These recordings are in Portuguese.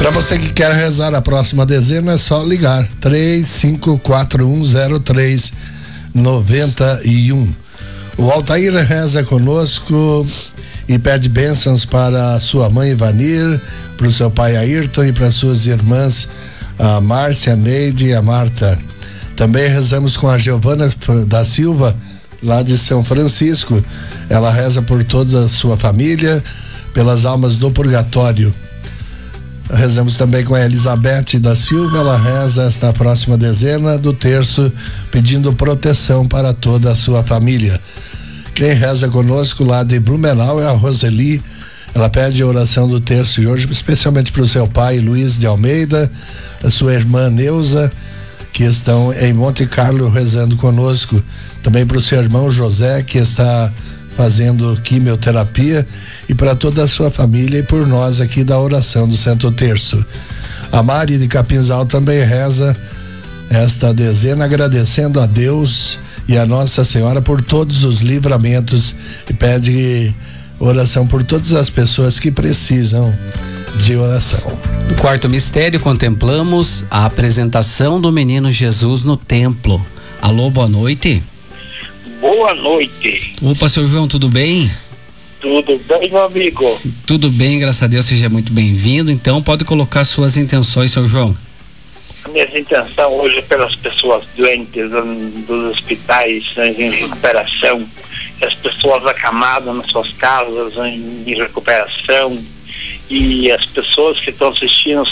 Para você que quer rezar a próxima dezena, é só ligar 35410391. O Altair reza conosco e pede bênçãos para sua mãe Ivanir, para o seu pai Ayrton e para suas irmãs a Márcia, a Neide e a Marta. Também rezamos com a Giovana da Silva, lá de São Francisco. Ela reza por toda a sua família, pelas almas do purgatório. Rezamos também com a Elizabeth da Silva. Ela reza esta próxima dezena do terço, pedindo proteção para toda a sua família. Quem reza conosco lá de Blumenau é a Roseli. Ela pede a oração do terço de hoje, especialmente para o seu pai Luiz de Almeida, a sua irmã Neuza, que estão em Monte Carlo rezando conosco. Também para o seu irmão José, que está fazendo quimioterapia, e para toda a sua família e por nós aqui da oração do Santo Terço. A Mari de Capinzal também reza esta dezena, agradecendo a Deus e a Nossa Senhora por todos os livramentos, e pede oração por todas as pessoas que precisam de oração. No quarto mistério, contemplamos a apresentação do menino Jesus no templo. Alô, boa noite. Boa noite. Opa, seu João, tudo bem? Tudo bem, meu amigo? Tudo bem, graças a Deus, seja muito bem-vindo. Então, pode colocar suas intenções, seu João. A minha intenção hoje é pelas pessoas doentes dos hospitais em recuperação, as pessoas acamadas nas suas casas em recuperação, e as pessoas que estão assistindo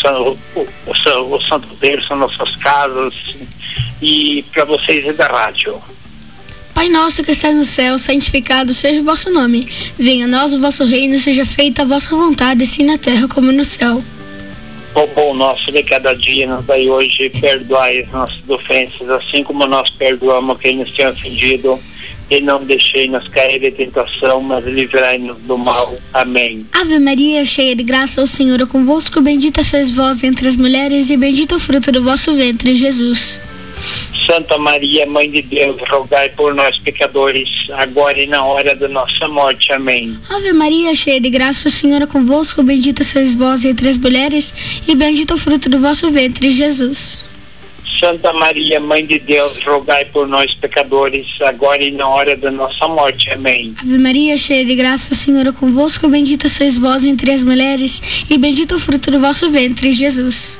o Santo Terço nas suas casas, e para vocês e da rádio. Pai nosso que está no céu, santificado seja o vosso nome. Venha a nós o vosso reino, seja feita a vossa vontade, assim na terra como no céu. O pão nosso de cada dia nos dai hoje, perdoai as nossas ofensas, assim como nós perdoamos quem nos tem ofendido. E não deixei-nos cair em tentação, mas livrai-nos do mal. Amém. Ave Maria, cheia de graça, o Senhor é convosco. Bendita sois vós entre as mulheres, e bendito o fruto do vosso ventre, Jesus. Santa Maria, Mãe de Deus, rogai por nós pecadores, agora e na hora da nossa morte. Amém. Ave Maria, cheia de graça, o Senhor é convosco. Bendita sois vós entre as mulheres, e bendito o fruto do vosso ventre, Jesus. Santa Maria, Mãe de Deus, rogai por nós pecadores, agora e na hora da nossa morte. Amém. Ave Maria, cheia de graça, o Senhor é convosco. Bendita sois vós entre as mulheres, e bendito o fruto do vosso ventre, Jesus.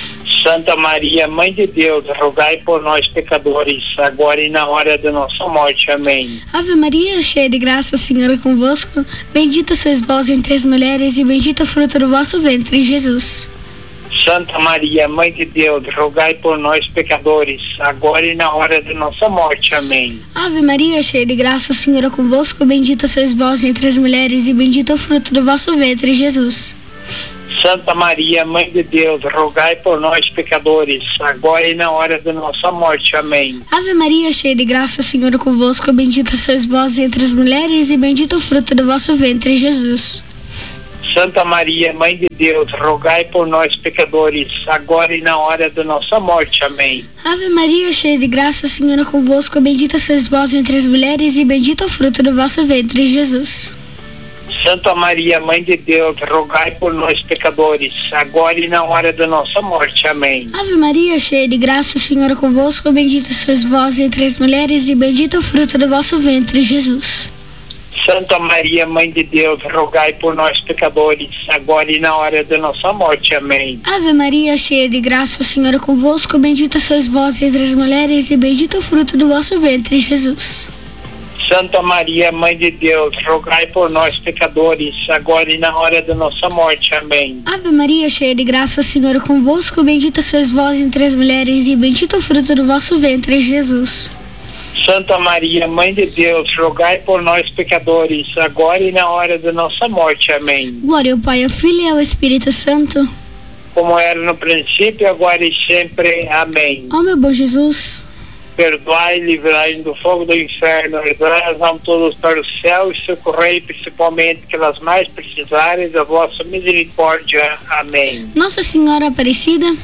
Santa Maria, Mãe de Deus, rogai por nós pecadores, agora e na hora da nossa morte. Amém. Ave Maria, cheia de graça, o Senhor é convosco. Bendita sois vós entre as mulheres, e bendito o fruto do vosso ventre, Jesus. Santa Maria, Mãe de Deus, rogai por nós pecadores, agora e na hora da nossa morte. Amém. Ave Maria, cheia de graça, o Senhor é convosco. Bendita sois vós entre as mulheres, e bendito o fruto do vosso ventre, Jesus. Santa Maria, Mãe de Deus, rogai por nós pecadores, agora e na hora da nossa morte. Amém. Ave Maria, cheia de graça, o Senhor é convosco. Bendita sois vós entre as mulheres, e bendito o fruto do vosso ventre, Jesus. Santa Maria, Mãe de Deus, rogai por nós pecadores, agora e na hora da nossa morte. Amém. Ave Maria, cheia de graça, o Senhor é convosco. Bendita sois vós entre as mulheres, e bendito o fruto do vosso ventre, Jesus. Santa Maria, Mãe de Deus, rogai por nós pecadores, agora e na hora da nossa morte. Amém. Ave Maria, cheia de graça, o Senhor é convosco. Bendita sois vós entre as mulheres, e bendito o fruto do vosso ventre, Jesus. Santa Maria, Mãe de Deus, rogai por nós pecadores, agora e na hora da nossa morte. Amém. Ave Maria, cheia de graça, o Senhor é convosco. Bendita sois vós entre as mulheres, e bendito o fruto do vosso ventre, Jesus. Santa Maria, Mãe de Deus, rogai por nós pecadores, agora e na hora da nossa morte. Amém. Ave Maria, cheia de graça, o Senhor é convosco. Bendita sois vós entre as mulheres, e bendito o fruto do vosso ventre, Jesus. Santa Maria, Mãe de Deus, rogai por nós pecadores, agora e na hora da nossa morte. Amém. Glória ao Pai, ao Filho e ao Espírito Santo, como era no princípio, agora e sempre. Amém. Ó meu bom Jesus, perdoai e livrai do fogo do inferno, levai as almas todas para o céu e socorrei principalmente aquelas mais precisarem da vossa misericórdia. Amém. Nossa Senhora Aparecida,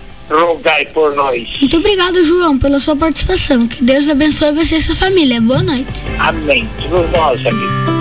rogai por nós. Muito obrigado, João, pela sua participação. Que Deus abençoe você e sua família. Boa noite. Amém. Todos nós, amigos.